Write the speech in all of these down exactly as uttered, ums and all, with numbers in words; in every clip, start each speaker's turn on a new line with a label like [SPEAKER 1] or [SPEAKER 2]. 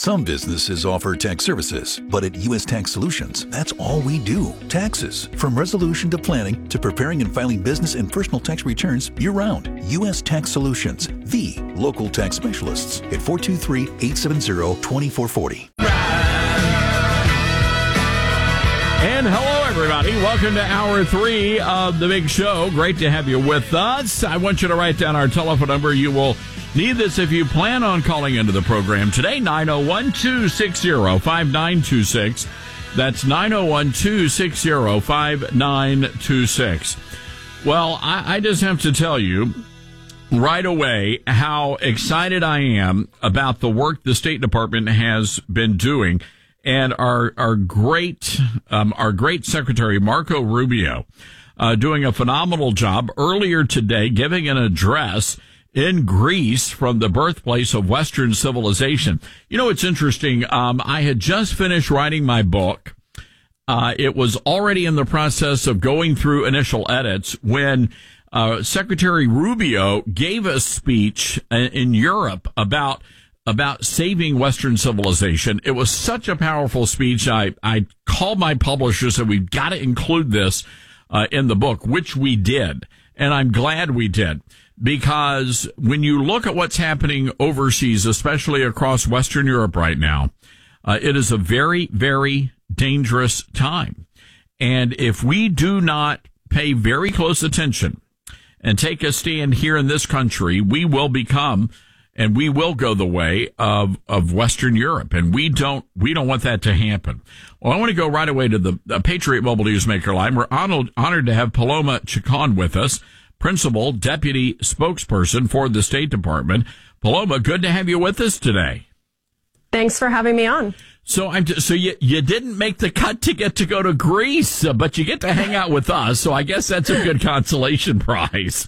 [SPEAKER 1] Some businesses offer tax services, but at U S Tax Solutions, that's all we do. Taxes. From resolution to planning to preparing and filing business and personal tax returns year-round. U S Tax Solutions, the local tax specialists at four two three, eight seven zero, two four four zero.
[SPEAKER 2] And hello, everybody. Welcome to hour three of the big show. Great to have you with us. I want you to write down our telephone number. You will need this if you plan on calling into the program today. nine oh one, two six zero, five nine two six. That's nine oh one, two six zero, five nine two six. Well, I, I just have to tell you right away how excited I am about the work the State Department has been doing. And our our great um, our great Secretary Marco Rubio uh, doing a phenomenal job earlier today, giving an address in Greece from the birthplace of Western civilization. You know, it's interesting. Um, I had just finished writing my book. Uh, it was already in the process of going through initial edits when uh, Secretary Rubio gave a speech in Europe about. about saving Western civilization. It was such a powerful speech. I, I called my publishers and we've got to include this uh, in the book, which we did. And I'm glad we did, because when you look at what's happening overseas, especially across Western Europe right now, uh, it is a very, very dangerous time. And if we do not pay very close attention and take a stand here in this country, we will become And we will go the way of, of Western Europe. And we don't, we don't want that to happen. Well, I want to go right away to the, the Patriot Mobile Newsmaker line. We're honored, honored to have Paloma Chacon with us, Principal Deputy Spokesperson for the State Department. Paloma, good to have you with us today.
[SPEAKER 3] Thanks for having me on.
[SPEAKER 2] So I'm just, so you you didn't make the cut to get to go to Greece, uh, but you get to hang out with us. So I guess that's a good consolation prize.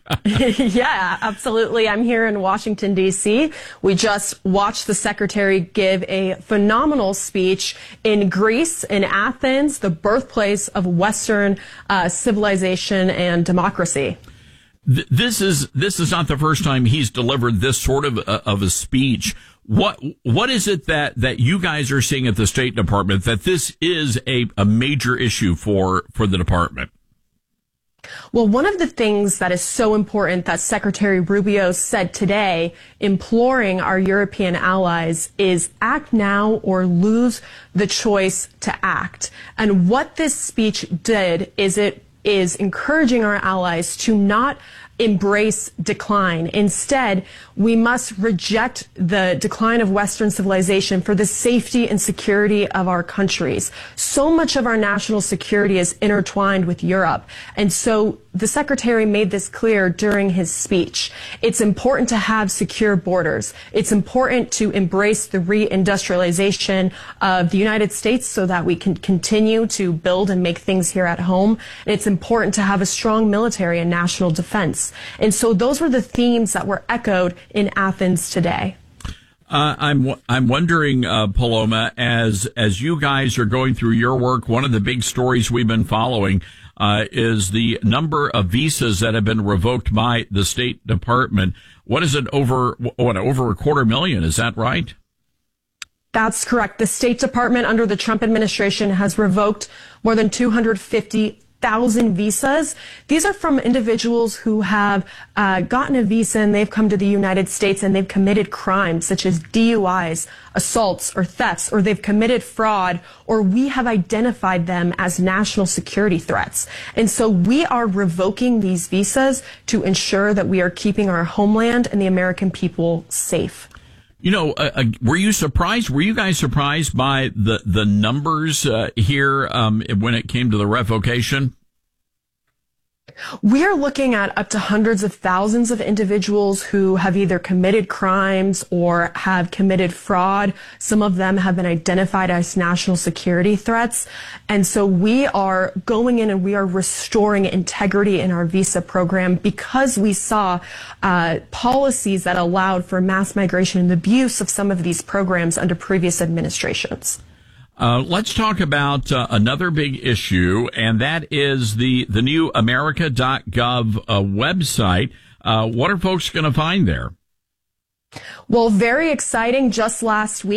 [SPEAKER 3] Yeah, absolutely. I'm here in Washington, D C. We just watched the secretary give a phenomenal speech in Greece, in Athens, the birthplace of Western uh, civilization and democracy.
[SPEAKER 2] This is this is not the first time he's delivered this sort of uh, of a speech. What what is it that, that you guys are seeing at the State Department that this is a, a major issue for, for the department?
[SPEAKER 3] Well, one of the things that is so important that Secretary Rubio said today, imploring our European allies, is act now or lose the choice to act. And what this speech did is it is encouraging our allies to not embrace decline. Instead, we must reject the decline of Western civilization for the safety and security of our countries. So much of our national security is intertwined with Europe. And so the secretary made this clear during his speech. It's important to have secure borders. It's important to embrace the reindustrialization of the United States so that we can continue to build and make things here at home. It's important to have a strong military and national defense. And so those were the themes that were echoed in Athens today.
[SPEAKER 2] Uh, I'm I'm wondering, uh, Paloma, as as you guys are going through your work, one of the big stories we've been following uh, is the number of visas that have been revoked by the State Department. What is it, over what over a quarter million? Is that right?
[SPEAKER 3] That's correct. The State Department under the Trump administration has revoked more than two hundred fifty thousand visas. These are from individuals who have uh, gotten a visa and they've come to the United States and they've committed crimes such as D U Is, assaults, or thefts, or they've committed fraud, or we have identified them as national security threats. And so we are revoking these visas to ensure that we are keeping our homeland and the American people safe.
[SPEAKER 2] You know, uh, uh, were you surprised? Were you guys surprised by the the numbers uh, here um, when it came to the revocation?
[SPEAKER 3] We are looking at up to hundreds of thousands of individuals who have either committed crimes or have committed fraud. Some of them have been identified as national security threats. And so we are going in and we are restoring integrity in our visa program because we saw uh, policies that allowed for mass migration and abuse of some of these programs under previous administrations.
[SPEAKER 2] Uh, let's talk about uh, another big issue, and that is the, the new America dot gov uh, website. Uh, what are folks going to find there?
[SPEAKER 3] Well, very exciting. Just last week,